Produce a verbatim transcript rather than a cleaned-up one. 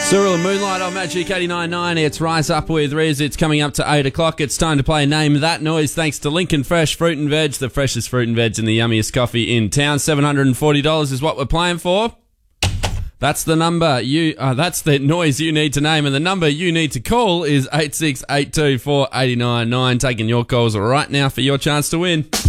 Cyril and Moonlight on Magic eighty-nine point nine. It's Rise Up with Riz. It's coming up to eight o'clock. It's time to play Name That Noise thanks to Lincoln Fresh Fruit and Veg, the freshest fruit and veg and the yummiest coffee in town. seven hundred forty dollars is what we're playing for. That's the number you, uh, that's the noise you need to name, and the number you need to call is eight six eight two four eight nine nine. Taking your calls right now for your chance to win.